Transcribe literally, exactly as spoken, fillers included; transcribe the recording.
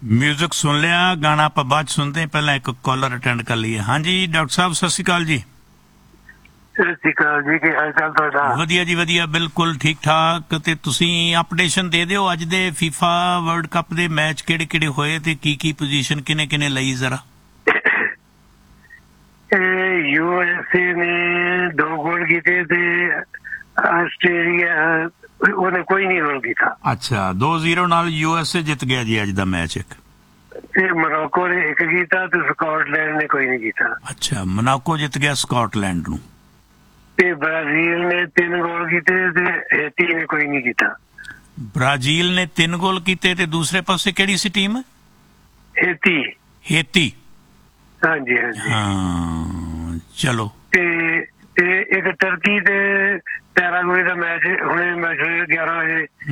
Music सुन लिया, गाना आप बाद सुनते हैं। पहला एक कॉलर अटेंड कर लिया। हाँ जी डॉक्टर साहब सत श्री अकाल जी। ਸਤਿ ਸ਼੍ਰੀ ਅਕਾਲ ਜੀ, ਕੀ ਹਾਲ ਚਾਲ ਤੁਹਾਡਾ? ਵਧੀਆ ਜੀ ਵਧੀਆ, ਬਿਲਕੁਲ ਠੀਕ ਠਾਕ। ਤੇ ਤੁਸੀਂ ਅਪਡੇਸ਼ਨ ਦੇ ਦਿਓ ਅੱਜ ਦੇ ਫੀਫਾ ਵਰਲਡ ਕੱਪ ਦੇ ਮੈਚ ਕਿਹੜੇ ਕਿਹੜੇ ਹੋਏ ਤੇ ਕੀ ਕੀ ਪੋਜੀਸ਼ਨ ਕਿਨੇ ਕਿਨੇ ਲਈ ਜ਼ਰਾ। ਯੂ ਐਸ ਏ ਨੇ ਦੋ ਗੋਲ ਕੀਤੇ ਤੇ ਆਸਟ੍ਰੇਲੀਆ ਉਹਨੇ ਕੋਈ ਨਹੀਂ ਗੋਲ ਕੀਤਾ। ਅੱਛਾ, ਦੋ ਜ਼ੀਰੋ ਨਾਲ ਯੂ ਐਸ ਏ ਜਿੱਤ ਗਿਆ ਜੀ ਅੱਜ ਦਾ ਮੈਚ। ਇੱਕ ਤੇ ਮੋਰੋਕੋ ਨੇ ਇੱਕ ਕੀਤਾ ਤੇ ਸਕਾਟਲੈਂਡ ਨੇ ਕੋਈ ਨਹੀਂ ਕੀਤਾ। ਅੱਛਾ, ਮੋਨਾਕੋ ਜਿੱਤ ਗਿਆ ਸਕਾਟਲੈਂਡ ਨੂੰ। ਤੇ ਬ੍ਰਾਜ਼ੀਲ ਨੇ ਤਿੰਨ ਗੋਲ ਕੀਤੇ ਤੇ ਹੇਤੀ ਨੇ ਕੋਈ ਨਹੀਂ ਕੀਤਾ। ਬ੍ਰਾਜ਼ੀਲ ਨੇ ਤਿੰਨ ਗੋਲ ਕੀਤੇ ਤੇ ਦੂਸਰੇ ਪਾਸੇ ਕਿਹੜੀ ਸੀ ਟੀਮ? ਹੇਤੀ। ਹੇਤੀ, ਹਾਂਜੀ ਹਾਂਜੀ ਹਾਂ ਚਲੋ। ਤੇ ਤੇ ਇੱਕ ਟਰਕੀ ਤੇ ਪੈਰਾਗੁਏ ਦਾ ਮੈਚ ਹੁਣੇ ਮੈਚ ਗਿਆਰਾਂ ਵਜੇ